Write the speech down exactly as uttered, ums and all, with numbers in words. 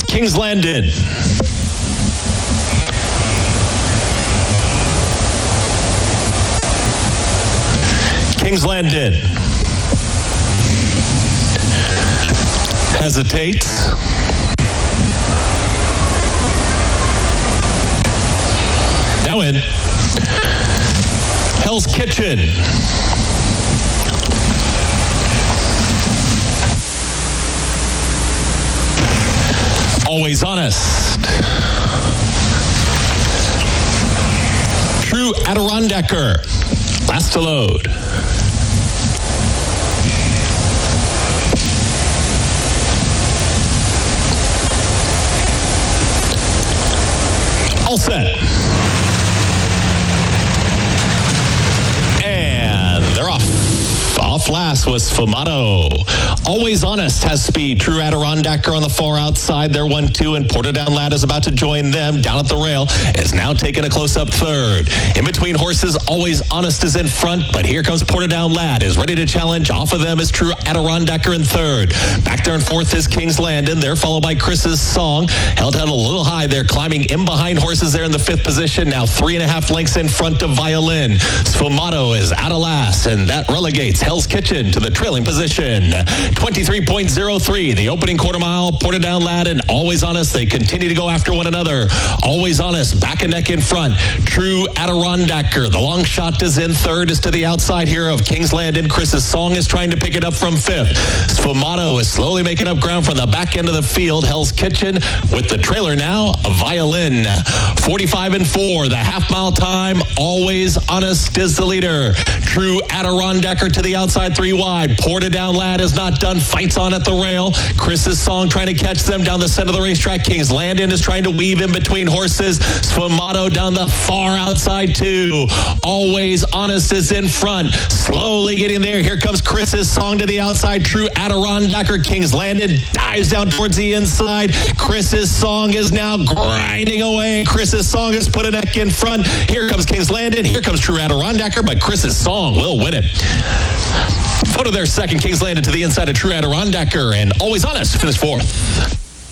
Kings Landing. Kings Landing. Hesitates. Now in. Hell's Kitchen. Always Honest. True Adirondacker. Last to load. All set. And they're off. Off last was Sfumato. Always Honest has speed. True Adirondacker on the far outside. They're one two, and Portadown Lad is about to join them. Down at the rail is now taking a close-up third. In between horses, Always Honest is in front, but here comes Portadown Lad, is ready to challenge. Off of them is True Adirondacker in third. Back there in fourth is Kings Landing. They're followed by Chris's Song. Held out a little high. They're climbing in behind horses there in the fifth position. Now three and a half lengths in front of Violin. Sfumato is out of last, and that relegates Hell's Kitchen to the trailing position. twenty-three point oh three, the opening quarter mile. Portadown Lad and Always Honest, they continue to go after one another. Always Honest, back and neck in front. True Adirondacker, the long shot is in third, is to the outside here of Kings Landing. Chris's Song is trying to pick it up from fifth. Sfumato is slowly making up ground from the back end of the field. Hell's Kitchen with the trailer now, a Violin. forty-five and four, the half mile time. Always Honest is the leader. True Adirondacker to the outside, three wide. Portadown Lad is not done, fights on at the rail. Chris's Song trying to catch them down the center of the racetrack. Kings Landing is trying to weave in between horses. Sfumato down the far outside too. Always Honest is in front, slowly getting there. Here comes Chris's Song to the outside. True Adirondacker. Kings Landing dives down towards the inside. Chris's Song is now grinding away. Chris's Song has put a neck in front. Here comes Kings Landing. Here comes True Adirondacker, but Chris's Song will win it. Photo there second. Kings Landing to the inside of True Adirondacker, and Always Honest finished fourth.